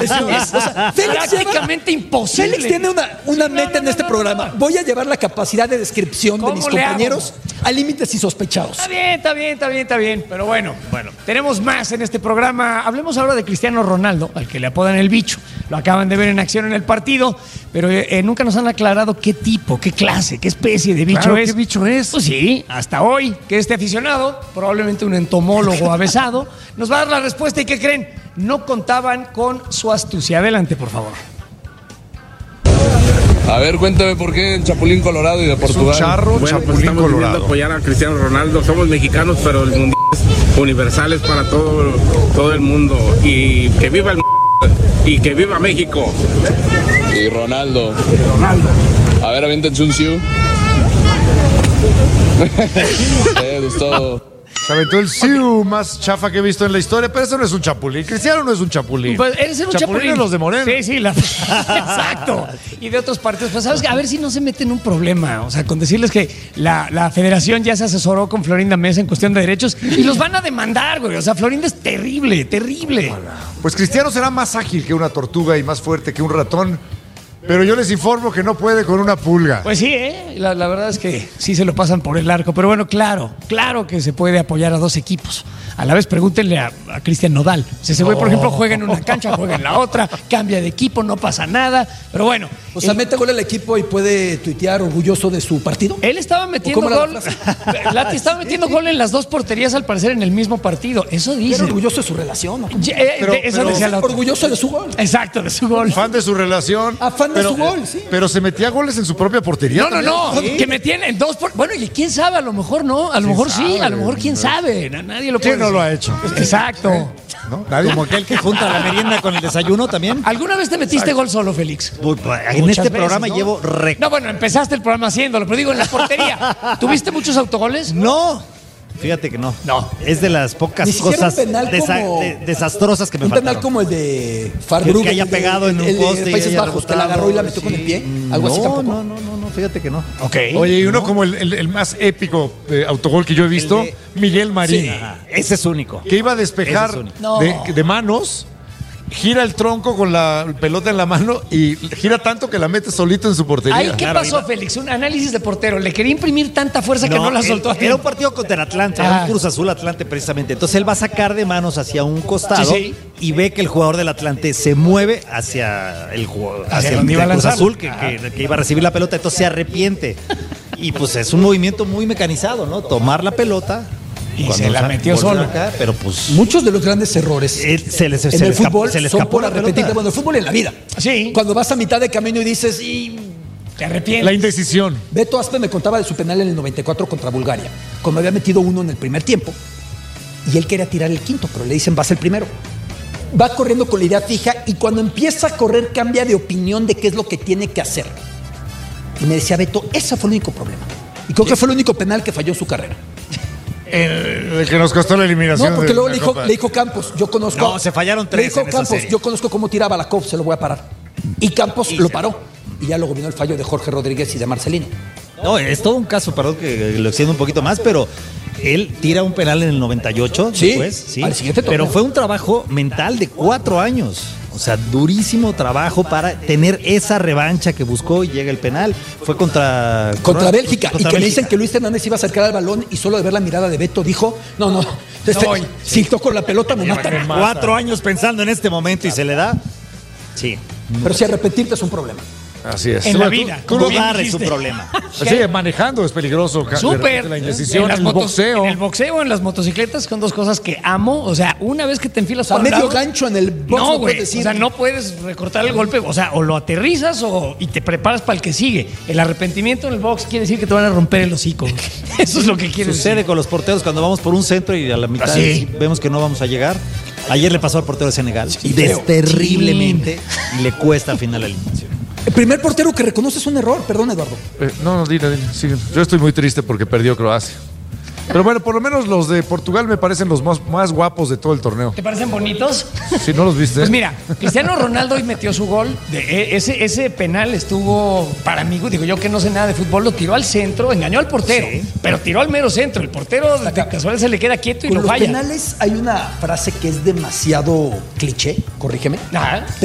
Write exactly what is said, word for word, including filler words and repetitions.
Eso es, o sea, Félix prácticamente lleva, imposible. Félix tiene una, una Sí, meta no, no, en este no, programa. no, no. Voy a llevar la capacidad de descripción de mis ¿Cómo le hago? compañeros a límites insospechados. Está bien, está bien, está bien, está bien. Pero bueno, bueno, tenemos más en este programa. Hablemos ahora de Cristiano Ronaldo, al que le apodan el bicho. Lo acaban de ver en acción en el partido, pero eh, nunca nos han aclarado qué tipo, qué clase, qué especie de bicho Claro, es. ¿qué bicho es? Pues sí, hasta hoy, que este aficionado, probablemente un entomólogo avesado, nos va a dar la respuesta. ¿Y qué creen? No contaban con su astucia. Adelante, por favor. A ver, cuéntame por qué el Chapulín Colorado y de Es un Portugal. charro, Bueno, pues Chapulín estamos viniendo a Colorado. apoyar a Cristiano Ronaldo. Somos mexicanos, pero el mundial es universal, es para todo, todo el mundo. Y que viva el y que viva México. Y Ronaldo. A ver, aviéntense un siu. Eh, Gustavo. Se aventó el siu más chafa que he visto en la historia, pero eso no es un chapulín. Cristiano no es un chapulín. Pues eres un chapulín. chapulín. es los de Moreno. Sí, sí, la... exacto. Y de otros partidos. Pues sabes, a ver si no se mete en un problema. O sea, con decirles que la, la federación ya se asesoró con Florinda Mesa en cuestión de derechos y los van a demandar, güey. O sea, Florinda es terrible, terrible. Pues Cristiano será más ágil que una tortuga y más fuerte que un ratón, pero yo les informo que no puede con una pulga. Pues sí, ¿eh? La, la verdad es que sí se lo pasan por el arco. Pero bueno, claro, claro que se puede apoyar a dos equipos. A la vez pregúntenle a, a Cristian Nodal. Si ese güey, por ejemplo, juega en una cancha, juega en la otra, cambia de equipo, no pasa nada. Pero bueno. O sea, el- mete gol al equipo y puede tuitear orgulloso de su partido. Él estaba metiendo ¿O cómo era gol. la frase? Lati estaba metiendo gol en las dos porterías, al parecer, en el mismo partido. Eso Era dice. orgulloso de su relación. ¿no? Ye- eh, Pero- de- eso pero- decía la otra. Orgulloso de su gol. Exacto, de su gol. Fan de su relación. Ah, fan de su gol, sí. Pero se metía goles en su propia portería. No, no, no. también. Que metían en dos por... Bueno, y quién sabe, a lo mejor no. A lo mejor sí, a lo mejor quién sabe. Na- Nadie lo puede ¿Quién no lo ha decir. hecho? Exacto. ¿No? Nadie. Como aquel que junta la merienda con el desayuno también. ¿Alguna vez te metiste gol solo, Félix? Uy, pues, en Muchas este veces, programa ¿no? llevo rec... No, bueno, empezaste el programa haciéndolo, pero digo, en la portería. ¿Tuviste muchos autogoles? No, fíjate que no. No. Es de las pocas Ni siquiera cosas un penal desa- como- de- desastrosas que me Un faltaron. penal como el de Que- Farbrugge. que haya el de- pegado en un el de poste y Países haya Bajos, que la rebotado, agarró y la metió con sí. el pie. Algo así no, tampoco. No, no, no, no, fíjate que no. Ok. Oye, y uno como el, el- el más épico eh, autogol que yo he visto, El de- Miguel Marín, Sí. Ajá, ese es único. que iba a despejar Ese es único. No. de, de manos, gira el tronco con la pelota en la mano y gira tanto que la mete solito en su portería. Ahí, ¿qué Claro, pasó, iba- Félix? Un análisis de portero. Le quería imprimir tanta fuerza que no la él- soltó a Era tiempo. un partido contra el Atlante, Ah. era un Cruz Azul Atlante precisamente. Entonces él va a sacar de manos hacia un costado Sí, sí. y ve que el jugador del Atlante se mueve hacia el jugador, Hacia hacia el donde iba a de Cruz lanzar. Azul que, que- que iba a recibir la pelota, entonces se arrepiente. Y pues es un movimiento muy mecanizado, ¿no? Tomar la pelota Y cuando se la sa- metió volver solo. acá, pero pues Muchos de los grandes errores Él se les- en se el le escapó- fútbol se le son escapó por la pelota. arrepentirte. Bueno, el fútbol en la vida. Sí. Cuando vas a mitad de camino y dices, y Te arrepientes. La indecisión. Beto Aspe me contaba de su penal en el noventa y cuatro contra Bulgaria, cuando había metido uno en el primer tiempo y él quería tirar el quinto, pero le dicen vas el primero. Va corriendo con la idea fija y cuando empieza a correr cambia de opinión de qué es lo que tiene que hacer. Y me decía Beto, ese fue el único problema. Y creo que fue el único penal que falló en su carrera. El que nos costó la eliminación. No, porque de luego la le dijo, Copa. le dijo Campos, yo conozco. No, se fallaron tres Le dijo en esa Campos, serie. yo conozco cómo tiraba la Copa, se lo voy a parar. Y Campos lo paró. Y ya luego vino el fallo de Jorge Rodríguez y de Marcelino. no, es todo un caso, perdón que lo extiendo un poquito más, pero él tira un penal en el noventa y ocho, Sí, después, sí. al siguiente torneo. Pero fue un trabajo mental de cuatro años. O sea, durísimo trabajo para tener esa revancha que buscó y llega el penal. Fue contra... Contra Bélgica. contra y que me Bélgica. dicen que Luis Hernández iba a acercar al balón y solo de ver la mirada de Beto dijo, no, no, este, voy. si toco la pelota me matan. Cuatro años pensando en este momento y se le da. Sí. Pero si arrepentirte es un problema. Así es. En la Tú- vida. tú como lo- bien Dudar es un dijiste. problema. Sí, manejando es peligroso. ca- de Súper. repente La indecisión, En las el motos- boxeo. En el boxeo, en las motocicletas, son dos cosas que amo. O sea, una vez que te enfilas A por un medio lado, gancho en el box No, no güey. puedes O ir. sea, no puedes recortar el golpe. O sea, o lo aterrizas o, y te preparas para el que sigue. El arrepentimiento en el box quiere decir que te van a romper el hocico. Eso es lo que quiere Sucede decir. con los porteros cuando vamos por un centro y a la mitad Sí. vemos que no vamos a llegar. Ayer le pasó al portero de Senegal. Sí, Des- feo. terriblemente. Y le cuesta al final la eliminación. El primer portero que reconoce es un error, perdón Eduardo. Eh, no, no, dile, dile. sigue. Yo estoy muy triste porque perdió Croacia. Pero bueno, por lo menos los de Portugal me parecen los más, más guapos de todo el torneo. ¿Te parecen bonitos? Si no los viste. Pues mira, Cristiano Ronaldo hoy metió su gol. De, e- ese, ese penal estuvo, para mí, digo yo que no sé nada de fútbol, lo tiró al centro, engañó al portero, pero tiró al mero centro. El portero de casualidad se le queda quieto y Con lo los falla. penales hay una frase que es demasiado cliché, corrígeme. Ajá.